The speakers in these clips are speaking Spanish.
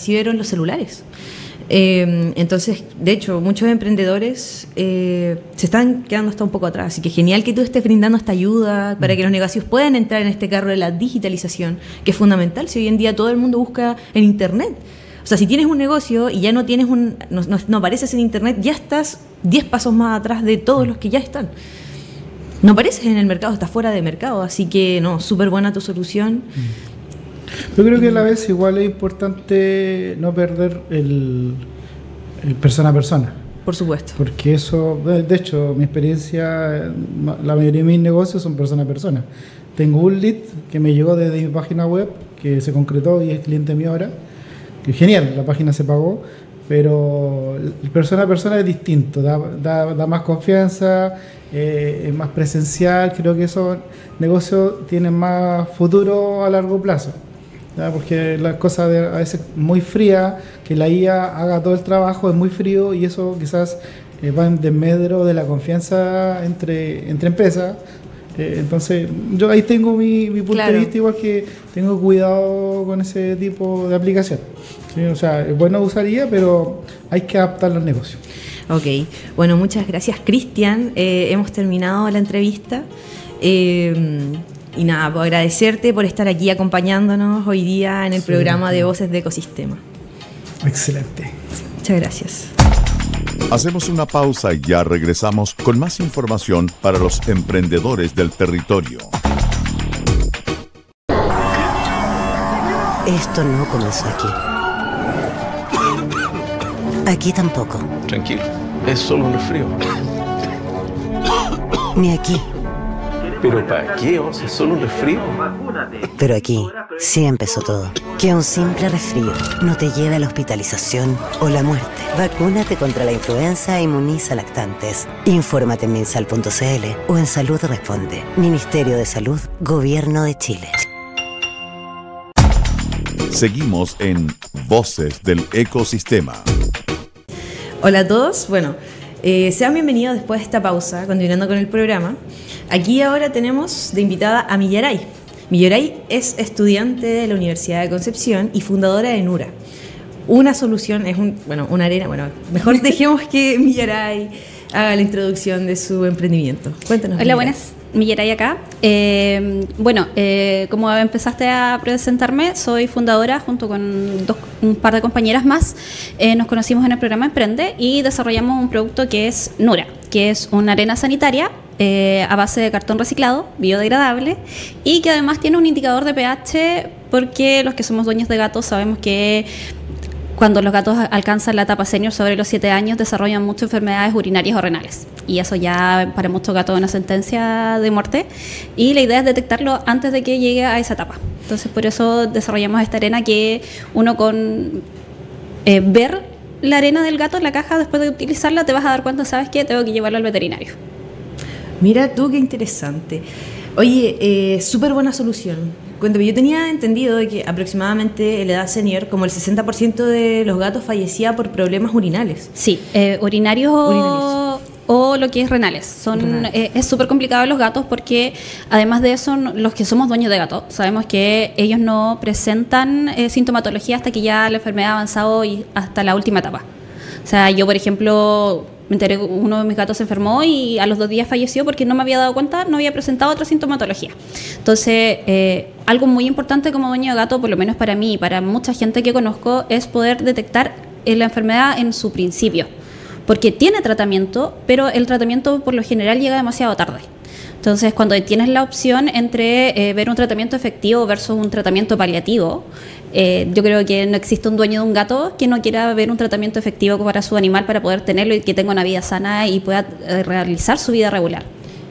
aparecieron los celulares. Entonces, de hecho, muchos emprendedores se están quedando hasta un poco atrás. Así que genial que tú estés brindando esta ayuda para que los negocios puedan entrar en este carro de la digitalización, que es fundamental si hoy en día todo el mundo busca en Internet. O sea, si tienes un negocio y ya no tienes no apareces en Internet, ya estás 10 pasos más atrás de todos los que ya están. No apareces en el mercado, estás fuera de mercado. Así que, no, súper buena tu solución. Yo creo que a la vez igual es importante no perder el persona a persona. Por supuesto. Porque eso, de hecho, mi experiencia, la mayoría de mis negocios son persona a persona. Tengo un lead que me llegó desde mi página web, que se concretó y es cliente mío ahora. Que genial, la página se pagó, pero el persona a persona es distinto, da más confianza, es más presencial. Creo que esos negocios tienen más futuro a largo plazo, ¿ya? Porque las cosas a veces muy frías, que la IA haga todo el trabajo, es muy frío y eso quizás va en desmedro de la confianza entre empresas. Entonces yo ahí tengo mi punto de vista, igual que tengo cuidado con ese tipo de aplicación, ¿sí? O sea, es bueno usar IA, pero hay que adaptar los negocios. Ok, bueno, muchas gracias, Cristian. Hemos terminado la entrevista. Y nada, pues agradecerte por estar aquí acompañándonos hoy día en el programa de Voces de Ecosistema. Excelente. Muchas gracias. Hacemos una pausa y ya regresamos con más información para los emprendedores del territorio. Esto no comenzó aquí. Aquí tampoco. Tranquilo, es solo un resfrío. Ni aquí. ¿Pero para qué? O sea, es solo un resfrío. Pero aquí sí empezó todo. Que un simple resfrío no te lleve a la hospitalización o la muerte. Vacúnate contra la influenza e inmuniza lactantes. Infórmate en minsal.cl o en Salud Responde. Ministerio de Salud, Gobierno de Chile. Seguimos en Voces del Ecosistema. Hola a todos. Bueno, sean bienvenidos después de esta pausa, continuando con el programa. Aquí ahora tenemos de invitada a Millaray. Millaray es estudiante de la Universidad de Concepción y fundadora de Nura. Una solución, una arena. Bueno, mejor dejemos que Millaray haga la introducción de su emprendimiento. Cuéntanos. Hola, buenas. Millaray acá. Como empezaste a presentarme, soy fundadora junto con un par de compañeras más. Nos conocimos en el programa Emprende y desarrollamos un producto que es Nura, que es una arena sanitaria a base de cartón reciclado, biodegradable, y que además tiene un indicador de pH, porque los que somos dueños de gatos sabemos que cuando los gatos alcanzan la etapa senior sobre los 7 años desarrollan muchas enfermedades urinarias o renales, y eso ya para muchos gatos es una sentencia de muerte, y la idea es detectarlo antes de que llegue a esa etapa. Entonces por eso desarrollamos esta arena que uno con ver la arena del gato en la caja después de utilizarla te vas a dar cuenta, ¿sabes qué? Tengo que llevarlo al veterinario. Mira tú, qué interesante. Oye, súper buena solución. Cuéntame, yo tenía entendido de que aproximadamente en la edad senior, como el 60% de los gatos fallecía por problemas urinales. Sí, urinarios o lo que es renales. Es súper complicado en los gatos porque, además de eso, los que somos dueños de gatos, sabemos que ellos no presentan sintomatología hasta que ya la enfermedad ha avanzado y hasta la última etapa. O sea, yo, por ejemplo, me enteré que uno de mis gatos se enfermó y a los 2 días falleció porque no me había dado cuenta, no había presentado otra sintomatología. Entonces, algo muy importante como dueño de gato, por lo menos para mí y para mucha gente que conozco, es poder detectar la enfermedad en su principio. Porque tiene tratamiento, pero el tratamiento por lo general llega demasiado tarde. Entonces, cuando tienes la opción entre ver un tratamiento efectivo versus un tratamiento paliativo, yo creo que no existe un dueño de un gato que no quiera ver un tratamiento efectivo para su animal para poder tenerlo y que tenga una vida sana y pueda realizar su vida regular.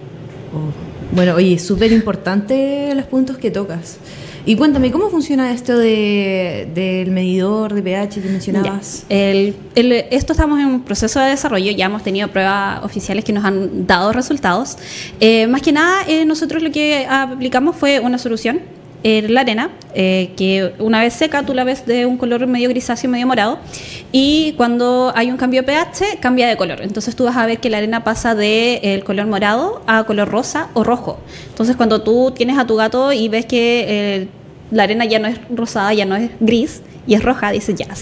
Bueno, oye, súper importante los puntos que tocas. Y cuéntame, ¿cómo funciona esto del medidor de pH que mencionabas? Esto estamos en un proceso de desarrollo, ya hemos tenido pruebas oficiales que nos han dado resultados. Más que nada, nosotros lo que aplicamos fue una solución, la arena, que una vez seca tú la ves de un color medio grisáceo, medio morado, y cuando hay un cambio de pH cambia de color. Entonces tú vas a ver que la arena pasa del color morado a color rosa o rojo. Entonces cuando tú tienes a tu gato y ves que la arena ya no es rosada, ya no es gris y es roja, dices ya,